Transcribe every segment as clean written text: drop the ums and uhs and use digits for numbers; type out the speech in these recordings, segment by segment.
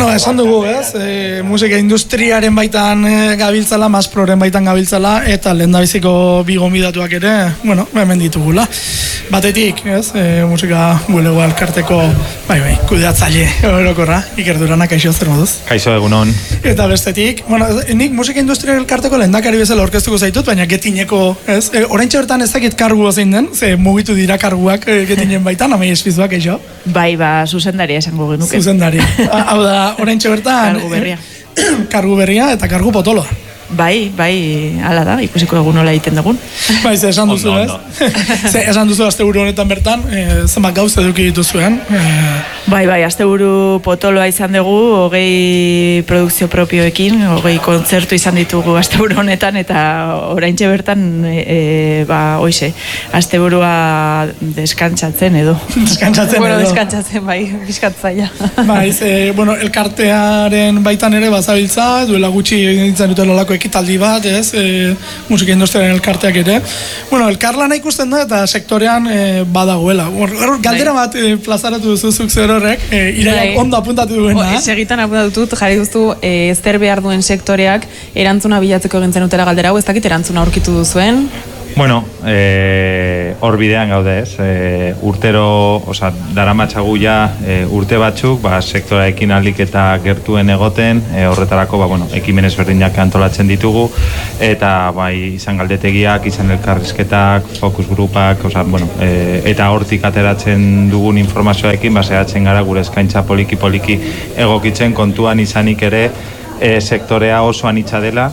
Bueno, esan dugu, ez? Musika industriaren baitan gabiltzala, Masproren baitan gabiltzala, eta lehendabiziko bi gonbidatuak ere, bueno, hemen ditugula. Batetik, ez? Musika bulegoa elkarteko, kudeatzaile orokorra, Iker Durana, kaixo zer moduz? Kaixo, egunon. Eta bestetik, bueno, nik musika industriaren elkarteko lehendakari bezala aurkeztuko zaitut, baina Getineko, ez? Oraintxe bertan ez dakit kargua zein den, ze mugitu dira karguak Getinen baitan, amai espizuak, kaixo? Bai, zuzendaria esango genuke. Zuzendari. Hau da, oraintxe bertan... Kargu berria. Kargu berria eta kargu potoloa. Bai, hala da, ikusiko egun nola egiten dugun. Bai, ze esan duzu, ez? Ze esan duzu asteburu honetan bertan, zenbat gauza eduki dituzuen. Bai, asteburu potoloa izan dugu, 20 produkzio propioekin, 20 kontzertu izan ditugu asteburu honetan, eta oraintxe bertan, hoize, asteburua deskantzatzen edo. Deskantzatzen edo. Deskantzatzen, bai, bizkatzaia. Bai, elkartearen baitan ere bazabiltza, duela gutxi egin duten olako ekitaldi bat, ez, musika industriaren elkarteak ere. Bueno, elkarlana ikusten da eta sektorean badagoela. Galdera bat plazaratu duzuzuk zer horrek, Iraiak ondo apuntatu duena. Segitan apuntatu dut, jarri duztu zer behar duen sektoreak erantzuna bilatzeko egintzen utela galdera hau, ez dakit erantzuna aurkitu duzuen? Bueno, hor bidean gaude, ez? Urtero, daramatzagu ja urte batzuk, sektoreekin ahalik eta gertuen egoten, horretarako, ekimen ezberdinak antolatzen ditugu, eta izan galdetegiak, izan elkarrizketak, fokus grupak, eta hortik ateratzen dugun informazioekin, saiatzen gara gure eskaintza poliki egokitzen, kontuan izanik ere, sektorea oso anitza dela,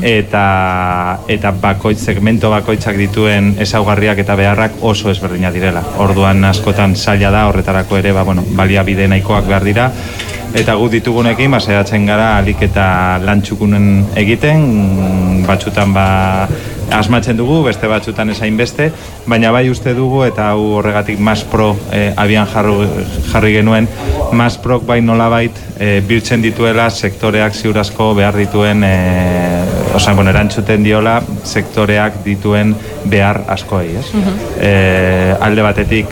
eta segmento bakoitzak dituen ezaugarriak eta beharrak oso ezberdina direla. Orduan askotan zaila da, horretarako ere baliabide nahikoak behar dira, eta gu ditugunekin saiatzen gara ahalik eta lantxukunen egiten, batzutan asmatzen dugu, beste batzutan esain beste, baina bai uste dugu, eta hau horregatik Maspro abian jarri genuen, Masprok bai nolabait biltzen dituela sektoreak ziurazko behar dituen, erantzuten diola sektoreak dituen behar askoei, ez? Alde batetik,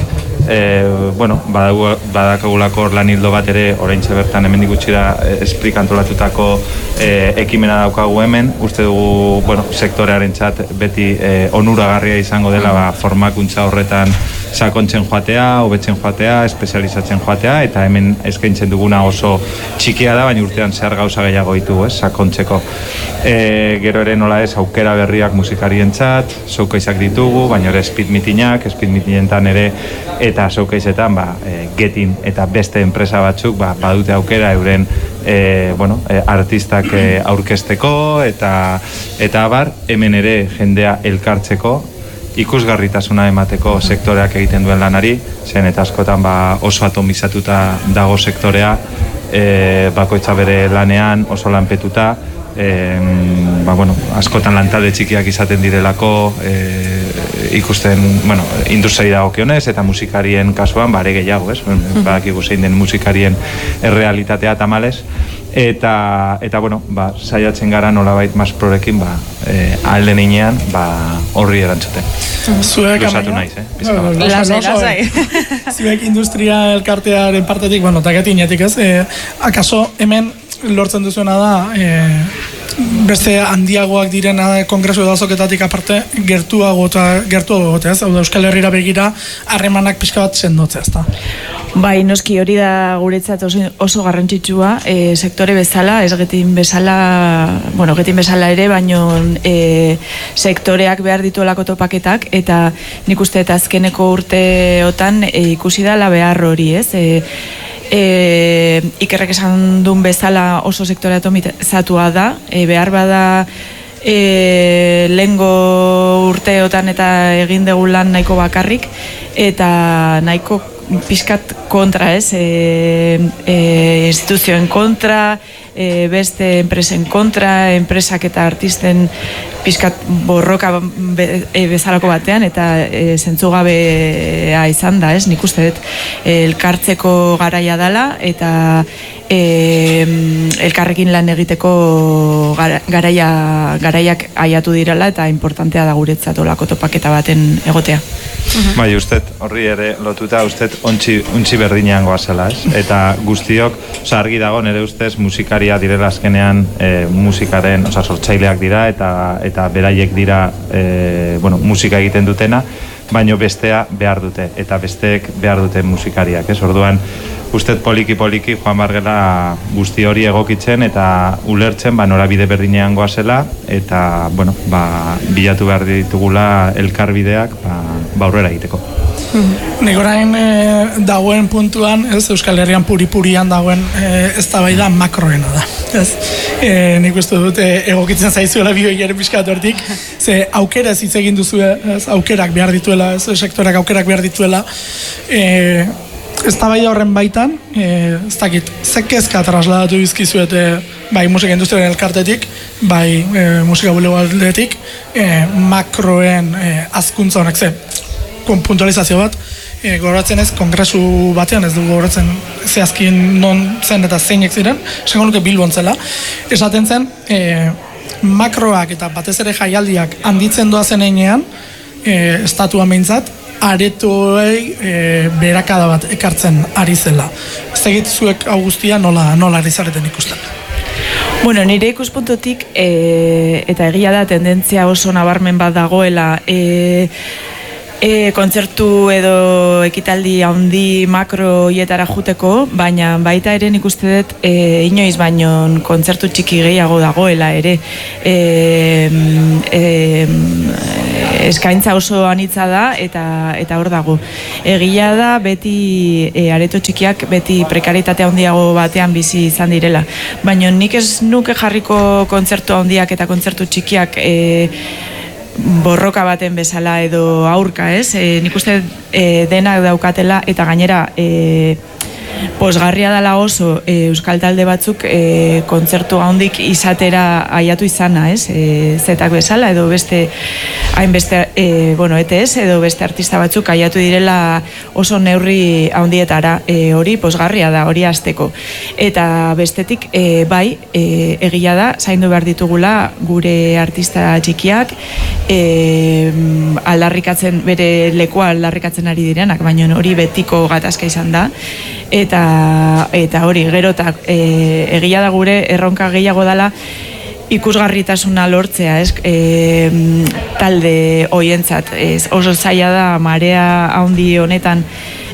badakagulako lan hildo bat ere oraintxe bertan hemendik gutxira esplik antolatutako ekimena daukagu hemen, uste dugu sektorearentzat beti onuragarria izango dela formakuntza horretan sakontzen joatea, hobetzen joatea, espezializatzen joatea, eta hemen eskaintzen duguna oso txikia da, baina urtean zehar gauza gehiago ditugu, sakontzeko. Gero ere nola ez, aukera berriak musikarientzat, showcaseak ditugu, baina ere speed meetingetan ere, eta showcaseetan Getin eta beste enpresa batzuk badute aukera euren artistak aurkezteko, eta hemen ere jendea elkartzeko, ikusgarritasuna emateko sektoreak egiten duen lanari, zen eta askotan oso atomizatuta dago sektorea, bakoitza bere lanean oso lanpetuta, askotan lantalde txikiak izaten direlako, ikusten, industriari dagokionez eta musikarien kasuan bare gehiago, ez? Badakigu zein den musikarien errealitatea tamales, eta saiatzen gara nolabait Masprorekin ahal den inean horri erantzuten. Luzatu naiz, Lasai. Zuek industria elkartearen partetik, eta Getinetik, ez? Akaso hemen lortzen duzuena da beste handiagoak direna kongresu edo azoketatik aparte gertuago ez? Hau da, Euskal Herrira begira harremanak pixka bat sendotzea, ezta? Bai, noski hori da guretzat oso garrantzitsua, sektore bezala, ez Getin bezala, Getin bezala ere, baino sektoreak behar dituelako topaketak, eta nik uste eta azkeneko urteotan ikusi dela behar hori, ez? Ikerrek esan duen bezala oso sektore atomizatua da, behar bada lehengo urteotan eta egin dugu lan nahiko bakarrik, eta nahiko pixkat kontra, ez? Instituzioen kontra, beste enpresen kontra, enpresak eta artisten pixkat borroka bezalako batean, eta zentzugabea izan da, ez? Nik uste dut elkartzeko garaia dela, eta elkarrekin lan egiteko garaiak aiatu direla, eta importantea da guretzat olako topaketa baten egotea. Bai, usted horri ere lotuta, usted ontsi berdinean goazela, ez? Eta guztiok, argi dago nire ustez musikaria direla azkenean musikaren, sortzaileak dira eta beraiek dira musika egiten dutena, baino bestea behar dute, eta besteek behar dute musikariak, ez? Orduan, usted poliki joan bargela guzti hori egokitzen eta ulertzen norabide berdinean goazela eta, bilatu behar ditugula elkarbideak aurrera egiteko. Nik orain dagoen puntuan, ez, Euskal Herrian puri-purian dagoen eztabaida makroena da. Ez, nik uste dut egokitzen zaizuela bioiaren pixkat hortik, ze aukeraz hitz egin duzu, ez, aukerak behar dituela, ez, sektorak aukerak behar dituela, eztabaida horren baitan, ez dakit, zekezka trasladatu bizkizuete bai musika industriaren elkartetik, bai musika bulegoaldetik, makroen hazkuntza honek, ze puntualizazio bat, gogoratzen ez, kongresu batean ez du gogoratzen zehazkin non zen eta zeinek ziren, esango nuke Bilbon zela, esaten zen, makroak eta batez ere jaialdiak handitzen doazen heinean, estatuan behintzat, aretoei berakada bat ekartzen ari zela. Ez egit zuek hau guztia nola ari zareten ikusten? Bueno, nire ikuspuntutik eta egia da tendentzia oso nabarmen bat dagoela kontzertu edo ekitaldi handi makro hietara juteko, baina baita ere nik uste dut inoiz baino kontzertu txiki gehiago dagoela ere. Eskaintza oso anitza da eta hor dago. Egia da beti areto txikiak beti prekaritatea handiago batean bizi izan direla. Baina nik ez nuke jarriko kontzertu handiak eta kontzertu txikiak borroka baten bezala edo aurka, ez? Nik uste denak daukatela eta gainera posgarria dela oso euskal talde batzuk kontzertu handik izatera aiatu izana, ez? Zetak bezala edo beste hainbeste ETS edo beste artista batzuk aiatu direla oso neurri handietara, hori posgarria da, hori hasteko. Eta bestetik bai, egia da zaindu behar ditugula gure artista txikiak, aldarrikatzen bere lekua aldarrikatzen ari direnak, baina hori betiko gatazka izan da. Eta hori, gerotak egia da gure erronka gehiago dela ikusgarritasuna lortzea, ez? Talde hoientzat, oso zaila da marea handi honetan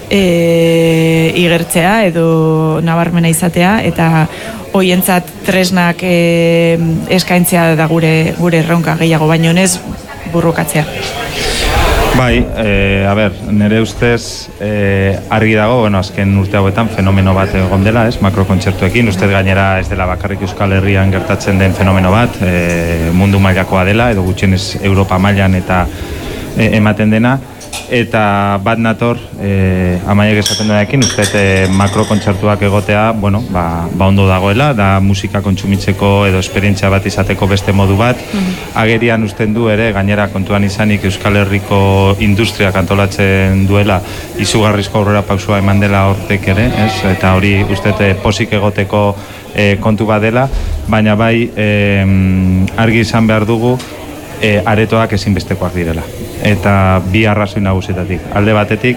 igertzea edo nabarmena izatea eta hoientzat tresnak eskaintzea da gure erronka gehiago, baino ez burrukatzea. Bai, nire ustez argi dago, azken urte hauetan fenomeno bat egon dela, makrokontzertuekin, ustez gainera ez dela bakarrik Euskal Herrian gertatzen den fenomeno bat, mundu mailakoa dela, edo gutxienez Europa mailan eta ematen dena, eta bat nator Amaiek esaten duenekin, uste makrokontzertuak egotea, ondo dagoela, da musika kontsumitzeko edo esperientzia bat izateko beste modu bat. Agerian usten du ere, gainera kontuan izanik Euskal Herriko industriak antolatzen duela, izugarrizko aurrera pausua eman dela hortek ere, eta hori uste pozik egoteko kontu bat dela, baina bai argi izan behar dugu aretoak ezinbestekoak direla. Eta bi arrazoi nagusietatik. Alde batetik,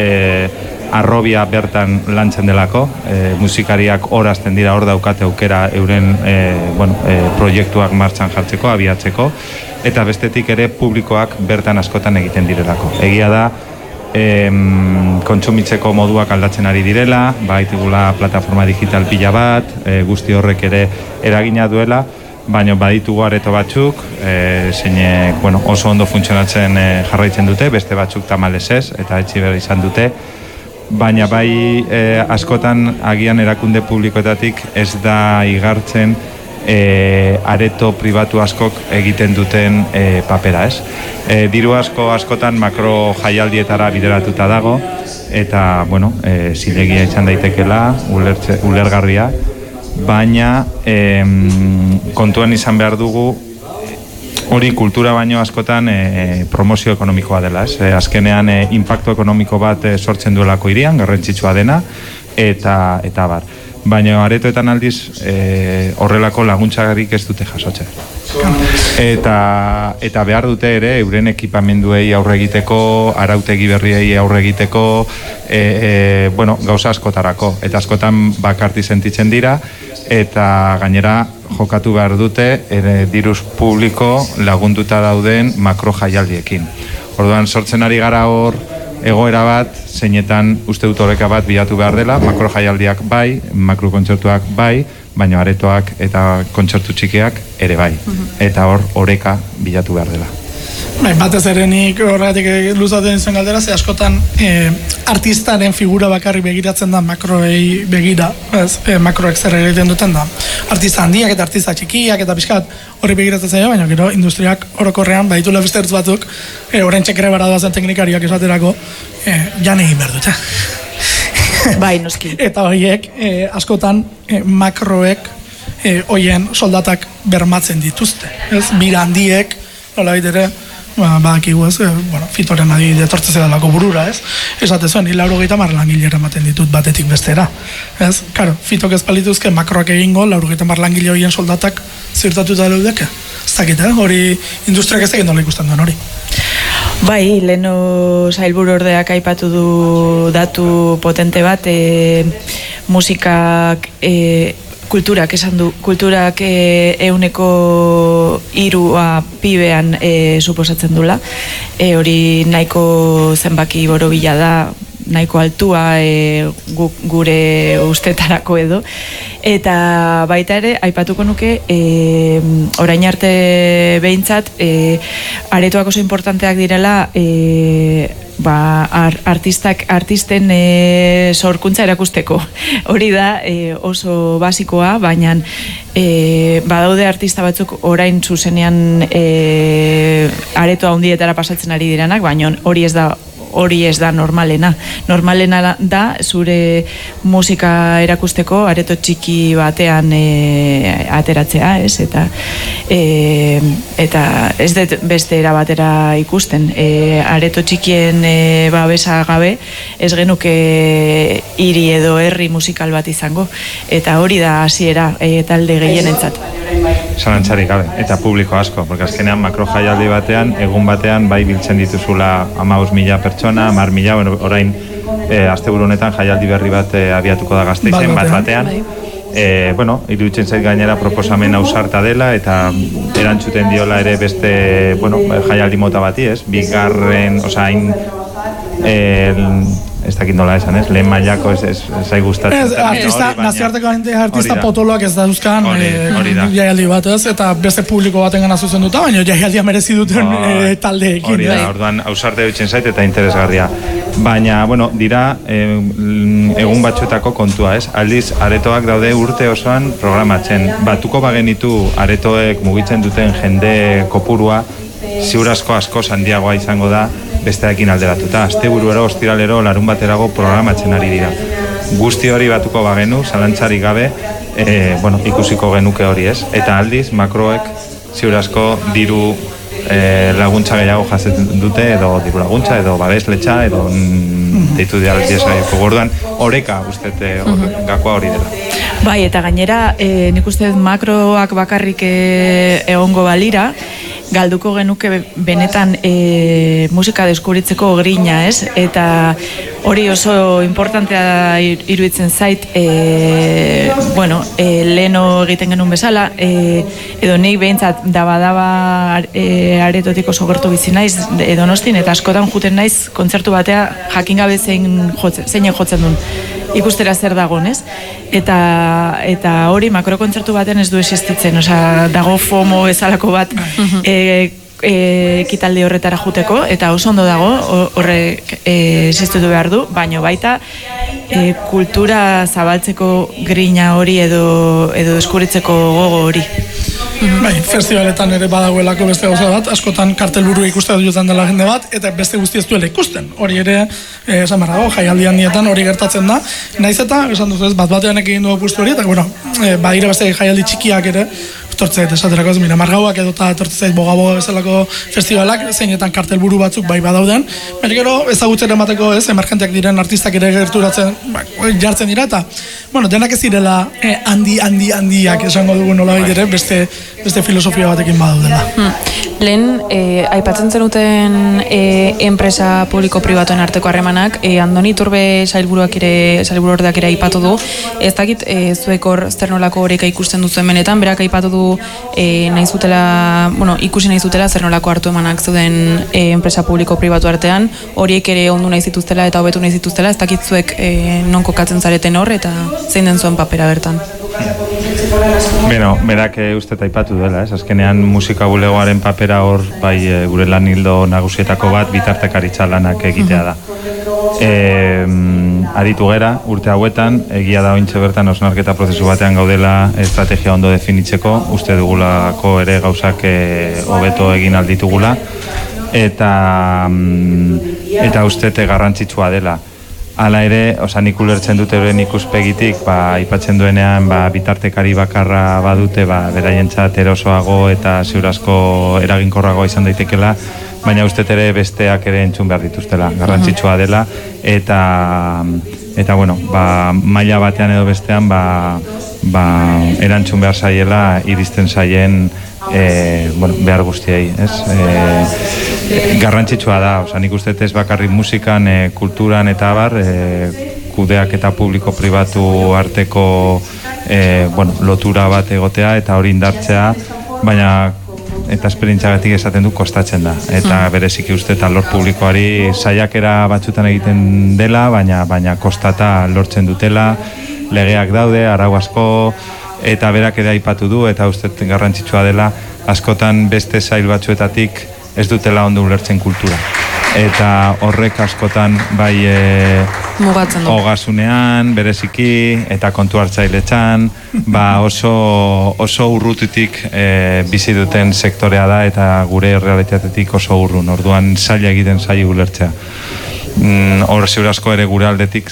arrobia bertan lantzen delako, musikariak hor hasten dira, hor daukate aukera euren proiektuak martxan jartzeko, abiatzeko, eta bestetik ere publikoak bertan askotan egiten direlako. Egia da, kontsumitzeko moduak aldatzen ari direla, baitigula plataforma digital pila bat, guzti horrek ere eragina duela, baina baditugu areto batzuk, zeinek oso ondo funtzionatzen jarraitzen dute, beste batzuk tamalez ez, eta etxi behar izan dute, baina bai askotan agian erakunde publikoetatik ez da igartzen areto pribatu askok egiten duten papera, ez? Diru askotan makro jaialdietara bideratuta dago, eta, zilegia izan daitekela, ulergarria, baina kontuan izan behar dugu hori kultura baino askotan promozio ekonomikoa dela, ez? Azkenean impacto ekonomiko bat sortzen duelako hirian, garrantzitsua dena, eta bar. baina aretoetan aldiz horrelako laguntzarik ez dute jasotzen. Eta behar dute ere euren ekipamenduei aurre egiteko, arautegi berriei aurre egiteko, gauza askotarako, eta askotan bakarti sentitzen dira, eta gainera jokatu behar dute diruz publiko lagunduta dauden makro jaialdiekin. Orduan sortzen ari gara hor egoera bat, zeinetan uste dut oreka bat bilatu behar dela, makro jaialdiak bai, makro kontzertuak bai, baina aretoak eta kontzertu txikiak ere bai. Eta hor oreka bilatu behar dela. Batez ere nik horregatik luzaten izan galdera, ze askotan artistaren figura bakarrik begiratzen da makroei begira, makroek zer egiten duten da. Artista handiak eta artista txikiak eta pixkat hori begiratzen zaio, baina gero industriak orokorrean baitula beste ertz batzuk, orain txekere bara doazen teknikariak esaterako, jan egin behar dute. Bai, noski. Eta horiek askotan makroek hoien soldatak bermatzen dituzte. Bira handiek, nola baitere, badakigu ez, Fitoren adibide etortze zedalako burura, ez? Esate zuen, 90 langile ematen ditut batetik bestera. Ez? Karo, Fitok ez palituzke makroak egingo, 90 langile horien soldatak zirtatuta leudeke. Ez dakit, hori industriak ez egin dola ikusten duen hori. Bai, leheno sailburu ordeak aipatu du datu potente bat, musikak, kulturak esan du, kulturak 3% pibean suposatzen dula, hori nahiko zenbaki borobila da, nahiko altua gure ustetarako edo, eta baita ere, aipatuko nuke, orain arte behintzat, aretoak oso importanteak direla, artisten sorkuntza erakusteko. Hori da oso basikoa, baina badaude artista batzuk orain zuzenean aretoa handietara pasatzen ari direnak, baina hori ez da normalena. Normalena da zure musika erakusteko areto txiki batean ateratzea, ez? Eta ez dut beste era batera ikusten. Areto txikien babesa gabe ez genuke hiri edo herri musikal bat izango. Eta hori da hasiera talde gehienentzat. Zalantzarik gabe, eta publiko asko, porque azkenean makro jaialdi batean, egun batean bai biltzen dituzula 15.000 pertsona, 10.000, orain asteburu honetan jaialdi berri bat abiatuko da Gasteizen batean. Iruditzen zait gainera proposamen ausarta dela eta erantzuten diola ere beste, jaialdi mota bati, ez? Bigarren, ez dakit nola esan, ez? Lehen mailako ez zai gustatzen. Nazioarteko artista potoloak ez dauzkan jaialdi bat, ez? Eta beste publiko baten gana zuzen duta, baina jaialdia merezi duten taldeekin. Hori da, orduan ausarte dutzen zait eta interesgarria. Baina, dira egun batzuetako kontua, ez? Aldiz, aretoak daude urte osoan programatzen. Batuko bagenitu aretoek mugitzen duten jende kopurua, ziurazko asko handiagoa izango da besteekin alderatuta. Asteburuero, ostiralero, larun baterago programatzen ari dira. Guzti hori batuko bagenu, zalantzarik gabe, ikusiko genuke hori, ez? Eta aldiz, makroek ziurazko diru laguntza gehiago jasetzen dute, edo diru laguntza, edo babesletxa, edo deitu dialetiesa gorduan, oreka ustete gakoa hori dela. Bai, eta gainera, nik uste makroak bakarrik egongo balira, galduko genuke benetan musika deskubritzeko grina, ez? Eta hori oso importantea iruditzen zait, leheno egiten genuen bezala, edo nik behintzat daba aretotik oso gertu bizi naiz Donostin, eta askotan juten naiz kontzertu batea jakin gabe zeinen jotzen duen ikustera zer dagoen, ez? Eta hori makrokontzertu baten ez du existitzen, dago FOMO ezalako bat ekitaldi horretara juteko, eta oso ondo dago, horrek existitu behar du, baino baita kultura zabaltzeko grina hori edo deskubritzeko gogo hori. Bai, festivaletan ere badagoelako beste gauza bat, askotan kartelburu ikusten dutan dela jende bat, eta beste guzti ez duela ikusten. Hori ere, esan behar dago, jaialdi handietan hori gertatzen da. Naiz eta, esan dut ez, bat-batean egin dugu pustu hori, eta badire beste jaialdi txikiak ere, etortzait esaterako, mira, Margauak edota etortzait Bogabo bezalako festivalak, zeinetan kartelburu batzuk bai badauden, baina gero ezagutzen emateko emergenteak diren artistak ere gerturatzen jartzen dira, eta denak ez direla handiak esango dugu nolabait ere, beste filosofia batekin badaudela. Lehen, aipatzen zenuten enpresa publiko-pribatuen arteko harremanak, Andoni Iturbe sailburuordeak ere aipatu du, ez dakit zuek hor zer nolako horeka ikusten duzu benetan, berak aipatu du ikusi nahi zutela zer nolako hartu emanak zeuden enpresa publiko-pribatu artean, horiek ere ondu nahi zituztela eta hobetu nahi zituztela, ez dakit zuek non kokatzen zareten hor eta zein den zuen papera bertan. Berak uste aipatu dela, azkenean musika bulegoaren papera hor, bai gure lan hildo nagusietako bat bitartekaritza lanak egitea da. Aritu gera, urte hauetan, egia da ointxe bertan osnarketa prozesu batean gaudela estrategia ondo definitzeko, uste dugulako ere gauzak hobeto egin alditugula, eta uste garrantzitsua dela. Hala ere, nik ulertzen dute euren ikuspegitik, aipatzen duenean bitartekari bakarra badute, beraientzat erosoago eta ziur asko eraginkorragoa izan daitekela, baina uste ere besteak ere entzun behar dituztela, garrantzitsua dela, eta maila batean edo bestean, erantzun behar zaiela, iristen zaien behar guztiei, ez? Garrantzitsua da, nik uste ez bakarrik musikan, kulturan eta abar, kudeak eta publiko-pribatu arteko lotura bat egotea eta hori indartzea, baina eta esperientziagatik esaten du kostatzen da. Eta bereziki uste eta lor publikoari saiakera batzutan egiten dela, baina kostata lortzen dutela, legeak daude, arau asko, eta berak ere aipatu du, eta uste garrantzitsua dela, askotan beste sail batzuetatik ez dutela ondo ulertzen kultura. Eta horrek askotan bai mugatzen du. Ogasunean, bereziki, eta kontu hartzailetzan, oso urrutitik bizi duten sektorea da, eta gure realitatetik oso urrun. Orduan zaila egiten zaila ulertzea. Hor ziur asko ere gure aldetik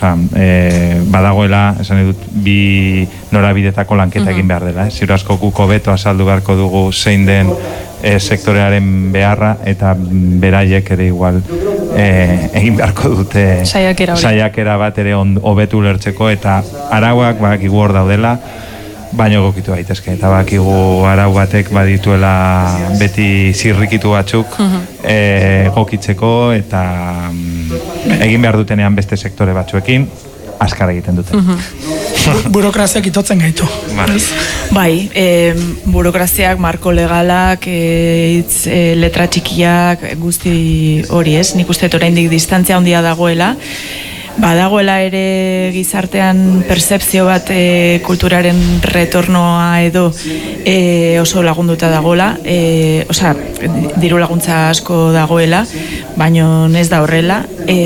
badagoela, esan dut, bi norabidetako lanketa egin behar dela. Ziur asko guk hobeto azaldu beharko dugu zein den sektorearen beharra, eta beraiek ere igual egin beharko dute saiakera bat ere hobetu ulertzeko, eta arauak bakigu hor daudela, baino gokitu daitezke, eta bakigu arau batek badituela beti zirrikitu batzuk gokitzeko, eta egin behar dutenean beste sektore batzuekin azkar egiten dute. Burokraziak itotzen gaitu. Bai, burokraziak, marko legalak, letra txikiak, guzti hori ez, nik uste oraindik distantzia handia dagoela, badagoela ere gizartean percepzio bat kulturaren retornoa edo oso lagunduta dagoela, diru laguntza asko dagoela, baino ez da horrela,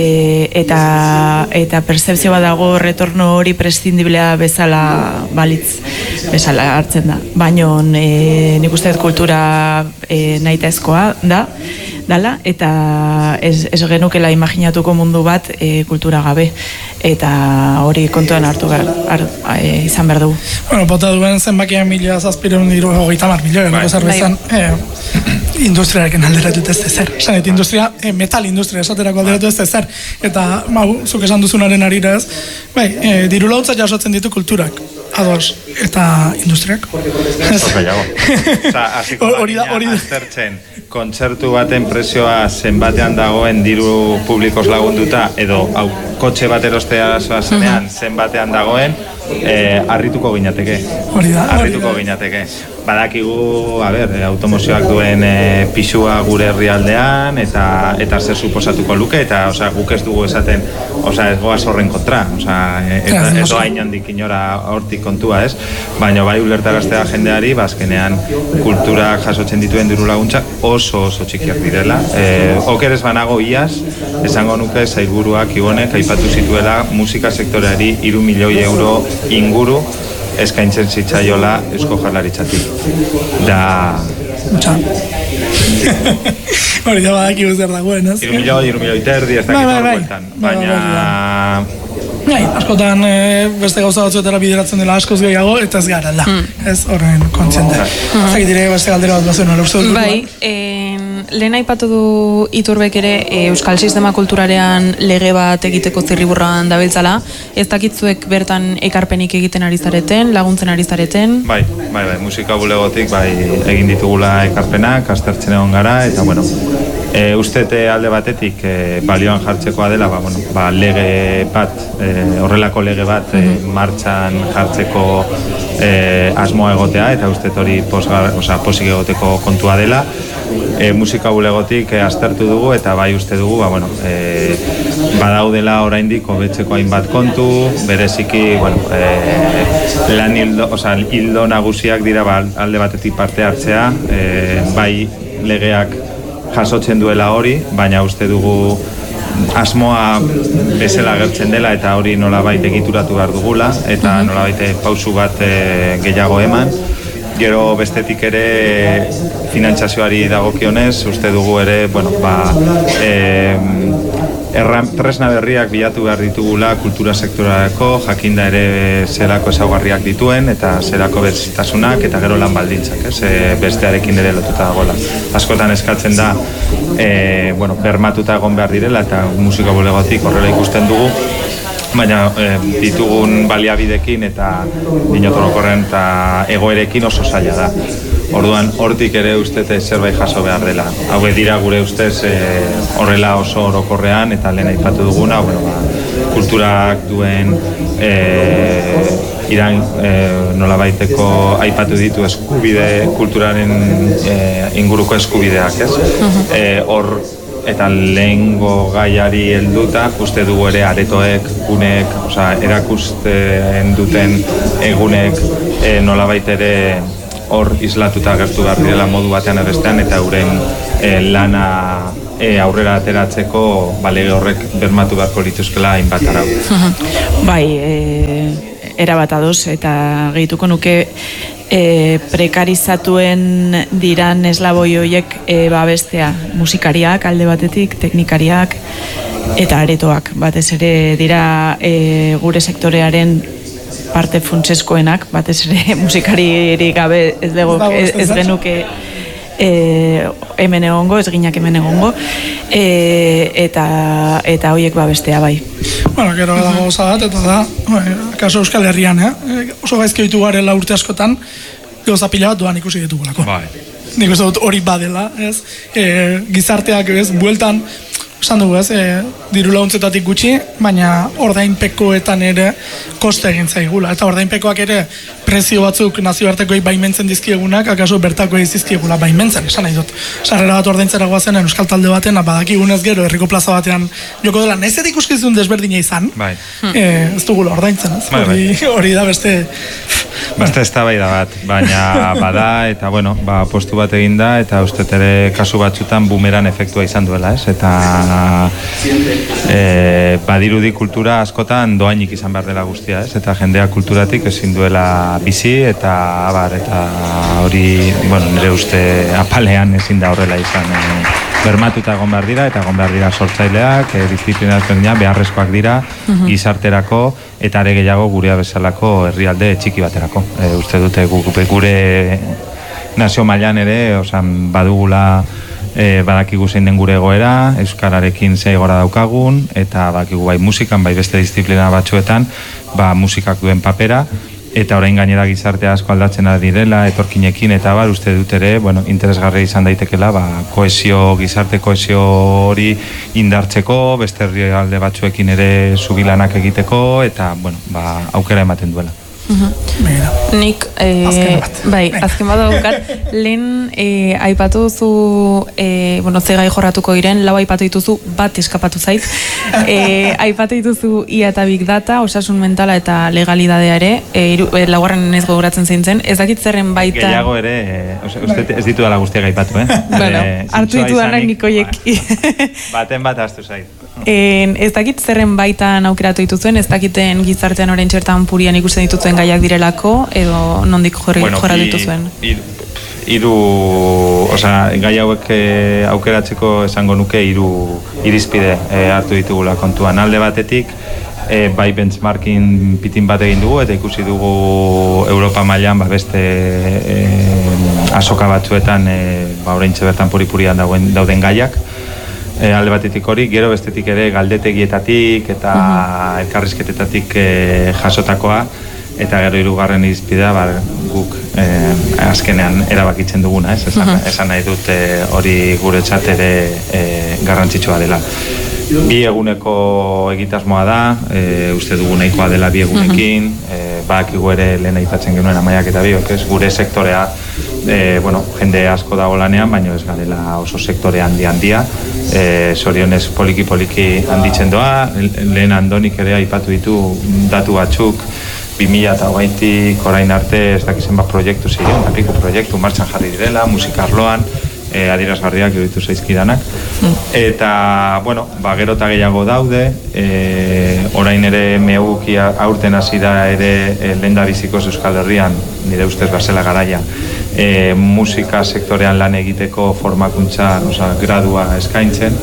eta percepzio bat dago retorno hori prescindiblea bezala balitz, bezala hartzen da. Baino nik uste kultura nahitaezkoa dala, eta ez genukela imaginatuko mundu bat kultura gabe, eta hori kontuan hartu izan behar dugu. Bota duen zenbakian 1.730 milioi, zerbezan industriarekin alderatut ez ezer. Zanet, metal industria esaterako alderatu ez ezer. Eta, zuk esan duzunaren arira ez, diru laguntza jasotzen ditu kulturak, ados, eta industriak. Hori da, aztertzen, kontzertu baten prezioa zenbatean dagoen diru publikoz lagunduta, edo kotxe bat erostea zenean zenbatean dagoen, harrituko ginateke. Harrituko ginateke. Badakigu, automozioak duen pisua gure herrialdean, eta zer suposatuko luke, eta guk ez dugu esaten, ez goaz horren kontra, ez doa inondik inora hortik kontua ez, baina bai ulertaraztea jendeari, azkenean kultura jasotzen dituen diru laguntza oso txikiak direla. Oker ez banago iaz, esango nuke sailburuak Ibonek aipatu zituela musika sektoreari 3 milioi euro inguru eskaintzen zitzaiola Eusko Jaurlaritzatik. Hori da badakigu zer dagoen, ez? 3 milioi terdi ez dakit hor bueltan. Baina Askotan beste gauza batzuetara bideratzen dela askoz gehiago, eta ez gara da. Ez horren kontziente. Zagit dire beste galdera bat bazen, uste dut. Bai, lehen aipatu du Iturbek ere Euskal Sistema Kulturalean lege bat egiteko zirriburran dabiltzala. Ez dakitzuek bertan ekarpenik egiten ari zareten, laguntzen ari zareten? Bai, musika bulegotik egin ditugula ekarpenak, aztertzen egon gara, eta bueno, ustete alde batetik balioan jartzekoa dela, lege bat, horrelako lege bat martxan jartzeko asmoa egotea, eta ustet hori posik egoteko kontua dela. Musika bulegotik aztertu dugu, eta bai uste dugu, badaudela oraindik hobetzeko hainbat kontu, bereziki, lan hildo nagusiak dira alde batetik parte hartzea, bai legeak jasotzen duela hori, baina uste dugu asmoa bezala agertzen dela eta hori nolabait egituratu behar dugula eta nolabait pausu bat gehiago eman. Gero bestetik ere finantzazioari dagokionez, uste dugu ere, tresna berriak bilatu behar ditugula kultura sektorarako, jakinda ere zerako ezaugarriak dituen eta zerako berezitasunak eta gero lan baldintzak, bestearekin ere lotuta dagoela. Askotan eskatzen da, bermatuta egon behar direla eta musika bulegotik horrela ikusten dugu, baina ditugun baliabidekin eta dinotorokorren eta egoerekin oso zaila da. Orduan, hortik ere ustez zerbait jaso behar dela. Hau dira gure ustez horrela oso orokorrean eta lehen aipatu duguna, kulturak duen nolabaiteko aipatu ditu eskubide, kulturaren inguruko eskubideak, ez? Hor eta lehengo gaiari helduta, uste dugu ere aretoek, gunek, erakusten duten egunek nolabait ere hor islatuta gertu behar direla modu batean bestean eta euren lana aurrera ateratzeko lege horrek bermatu beharko lituzkela hainbat arau. Bai, erabat ados eta gehituko nuke prekarizatuen diran eslaboi horiek babestea musikariak alde batetik, teknikariak eta aretoak batez ere dira gure sektorearen parte funtseskoenak, batez ere musikaririk gabe ez genuke hemen egongo, ez ginak hemen egongo, eta horiek babestea bai. Gero dago goza bat, eta da, kaso Euskal Herrian, oso gaizki ohitu garela urte askotan, gauza pila bat doan ikusi ditugulako. Nik uste dut hori badela, ez? Gizarteak, ez, bueltan, esan dugu, ez, diru laguntzetatik gutxi, baina ordainpekoetan ere koste egin zaigula. Eta ordainpekoak ere prezio batzuk nazioartekoei baimentzen dizkiegunak, akaso bertakoei dizkiegula baimentzen, esan nahi dut. Sarrera bat ordaintzera goazen euskal talde baten, badakigunez gero herriko plaza batean joko dela. Nahiz eta ikuskizun desberdina izan, ez dugula ordaintzen, ez? Hori da beste... Beste eztabaida bat, baina bada eta postu bat egin da eta uste ere kasu batzutan bumeran efektua izan duela, ez? Eta badirudi kultura askotan doainik izan behar dela guztia, ez? Eta jendea kulturatik ezin duela bizi eta hori, nire uste apalean ezin da horrela izan bermatuta egon behar dira eta egon behar dira sortzaileak, disziplinak beharrezkoak dira, gizarterako eta are gehiago gurea bezalako herrialde txiki baterako. Uste dute gure nazio mailan ere, badugula badakigu zein den gure egoera, euskararekin ze egora daukagun, eta badakigu bai musikan, bai beste disiplina batzuetan, musikak duen papera, eta orain gainera gizarte asko aldatzen ari direla, etorkinekin, eta uste dut ere, interesgarri izan daitekela, gizarte kohesio hori indartzeko, beste herrialde batzuekin ere zubilanak egiteko, eta, aukera ematen duela. Nik, azken bat daukat, lehen aipatu duzu, zegai jorratuko diren, lau aipatu dituzu, bat eskapatu zait, aipatu dituzu ia eta big data, osasun mentala eta legalidadea ere, laugarren ez gogoratzen zeintzen, ez dakit zerren baita... Gehiago ere, ez ditu dala guztiak aipatu, hartu ditu danak nikoiek. Baten bat aztu zait. Ez dakit zerren baitan aukeratu dituzuen, ez dakiten gizartean orain txertan purian ikusten dituzuen gaiak direlako, edo nondik jorra dituzuen? Gai hauek aukeratzeko esango nuke hiru irizpide hartu ditugula kontuan. Alde batetik, bai benchmarking pitin bat egin dugu, eta ikusi dugu Europa mailan beste azoka batzuetan oraintxe bertan puripurian dauden gaiak. Alde batetik hori, gero bestetik ere galdetegietatik eta elkarrizketetatik jasotakoa, eta gero hirugarren irizpidea guk azkenean erabakitzen duguna, ez? Esan nahi dut hori guretzat ere garrantzitsua dela. Bi eguneko egitasmoa da, uste dugu nahikoa dela bi egunekin, badakigu ere lehen aipatzen genuen Amaiak eta biok, ez? Gure sektorea, jende asko dago lanean, baina ez garela oso sektore handia. Zorionez poliki handitzen doa, lehen Andonik ere aipatu ditu datu batzuk, 2008tik orain arte ez dakizen bat proiektu ziren, apiko proiektu martxan jarri direla, musikarloan, adierazgarriak iruditu zaizkidanak. Eta, gero eta gehiago daude, orain ere mehuki aurten hasi da ere lehendabizikoz Euskal Herrian, nire ustez bazela garaia, musika sektorean lan egiteko formakuntza, gradua eskaintzen,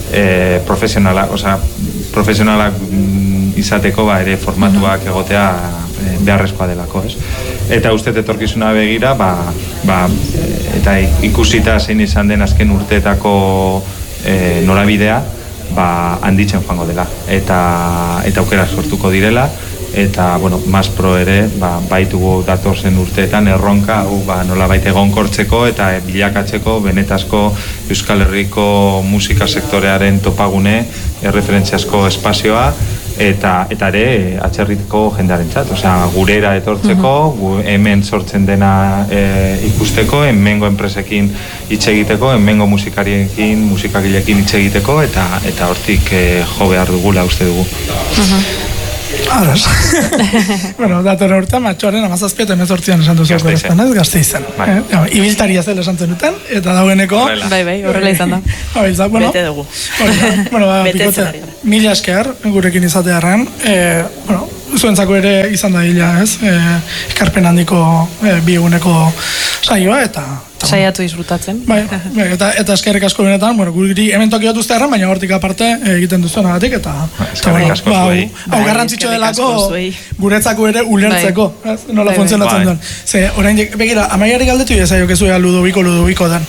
profesionalak izateko ere formatuak egotea beharrezkoa delako, ez? Eta uste etorkizuna begira, eta ikusita zein izan den azken urteetako norabidea, handitzen joango dela. Eta aukera sortuko direla, eta, Mas Pro ere, baitugu datorzen urteetan erronka, nolabait egonkortzeko eta bilakatzeko benetazko Euskal Herriko musika sektorearen topagune, erreferentziazko espazioa, eta ere atzerriteko jendearentzat, gurera etortzeko, hemen sortzen dena ikusteko, hemengo enpresekin hitz egiteko, hemengo musikagileekin hitz egiteko, eta hortik jo behar dugula uste dugu. Ados. Datorren urtean, matxoaren 17 eta 18 esan duzu. Gasteizen. Ibiltaria zela esan zenuten, eta daugeneko... Bai, horrela izan da. Bete dugu. Pikote, mila esker, gurekin izatearen. Zuentzako ere izan da hila, ez? Ekarpen handiko bi eguneko saioa, eta... Saiatu disfrutatzen. Bai, eta eskerrik asko benetan, guri hemen toki dut ustearen, baina hortik aparte egiten duzuenagatik, eta... Eskerrik asko zuei. Hau garrantzitsua delako guretzako ere ulertzeko, nola funtzionatzen duen. Ze, orain, begira, Amaiari galdetu izaiok ez zuea Ludoviko den.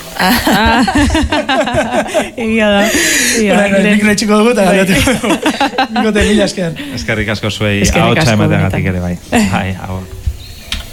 Egia da. Nik retxiko dugu eta galdetu. Bikote, mila esker. Eskerrik asko zuei, ahotsa emateagatik ere bai.